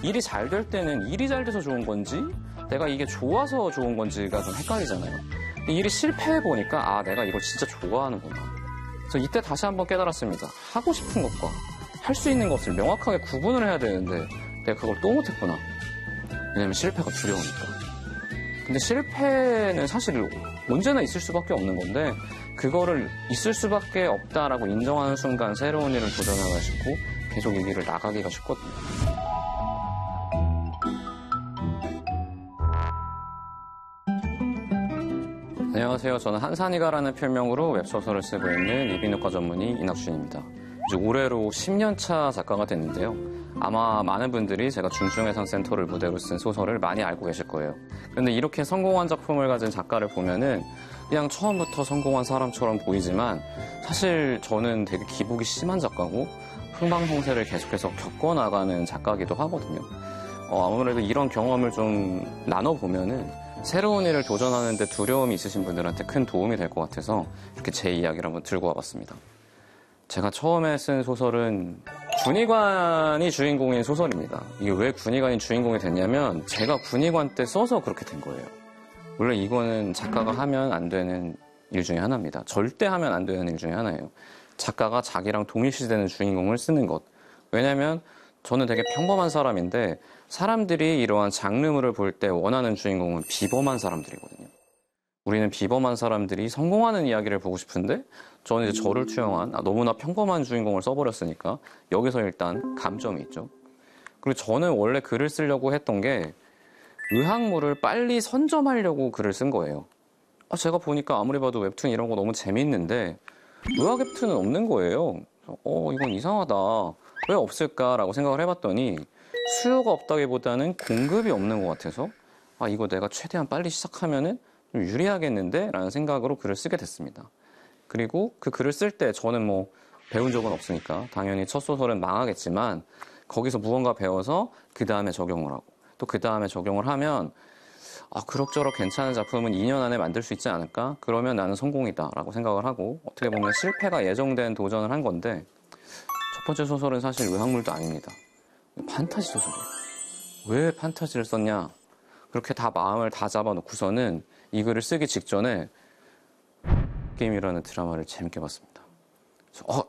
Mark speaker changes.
Speaker 1: 일이 잘 될 때는 일이 잘 돼서 좋은 건지 내가 이게 좋아서 좋은 건지가 좀 헷갈리잖아요. 근데 일이 실패해보니까 아, 내가 이걸 진짜 좋아하는구나. 그래서 이때 다시 한번 깨달았습니다. 하고 싶은 것과 할 수 있는 것을 명확하게 구분을 해야 되는데 내가 그걸 또 못했구나. 왜냐면 실패가 두려우니까. 근데 실패는 사실 언제나 있을 수밖에 없는 건데 그거를 있을 수밖에 없다라고 인정하는 순간 새로운 일을 도전하기가 쉽고 계속 이 길을 나가기가 쉽거든요. 안녕하세요. 저는 한산이가라는 필명으로 웹소설을 쓰고 있는 이비인후과 전문의 이낙준입니다. 이제 올해로 10년차 작가가 됐는데요. 아마 많은 분들이 제가 중증외상센터를 무대로 쓴 소설을 많이 알고 계실 거예요. 그런데 이렇게 성공한 작품을 가진 작가를 보면은 그냥 처음부터 성공한 사람처럼 보이지만 사실 저는 되게 기복이 심한 작가고 흥망성쇠를 계속해서 겪어나가는 작가이기도 하거든요. 아무래도 이런 경험을 좀 나눠보면은 새로운 일을 도전하는데 두려움이 있으신 분들한테 큰 도움이 될 것 같아서 이렇게 제 이야기를 한번 들고 와봤습니다. 제가 처음에 쓴 소설은 군의관이 주인공인 소설입니다. 이게 왜 군의관이 주인공이 됐냐면 제가 군의관 때 써서 그렇게 된 거예요. 원래 이거는 작가가 하면 안 되는 일 중에 하나입니다. 절대 하면 안 되는 일 중에 하나예요. 작가가 자기랑 동일시되는 주인공을 쓰는 것. 왜냐면 저는 되게 평범한 사람인데 사람들이 이러한 장르물을 볼 때 원하는 주인공은 비범한 사람들이거든요. 우리는 비범한 사람들이 성공하는 이야기를 보고 싶은데 저는 이제 저를 투영한 너무나 평범한 주인공을 써버렸으니까 여기서 일단 감점이 있죠. 그리고 저는 원래 글을 쓰려고 했던 게 의학물을 빨리 선점하려고 글을 쓴 거예요. 제가 보니까 아무리 봐도 웹툰 이런 거 너무 재밌는데 의학 웹툰은 없는 거예요. 이건 이상하다. 왜 없을까라고 생각을 해봤더니 수요가 없다기보다는 공급이 없는 것 같아서 이거 내가 최대한 빨리 시작하면은 좀 유리하겠는데? 라는 생각으로 글을 쓰게 됐습니다. 그리고 그 글을 쓸 때 저는 뭐 배운 적은 없으니까 당연히 첫 소설은 망하겠지만 거기서 무언가 배워서 그 다음에 적용을 하고 또 그 다음에 적용을 하면 그럭저럭 괜찮은 작품은 2년 안에 만들 수 있지 않을까? 그러면 나는 성공이다 라고 생각을 하고 어떻게 보면 실패가 예정된 도전을 한 건데 첫 번째 소설은 사실 의학물도 아닙니다. 판타지 소설이에요. 왜 판타지를 썼냐? 그렇게 다 마음을 다 잡아놓고서는 이 글을 쓰기 직전에 게임이라는 드라마를 재밌게 봤습니다.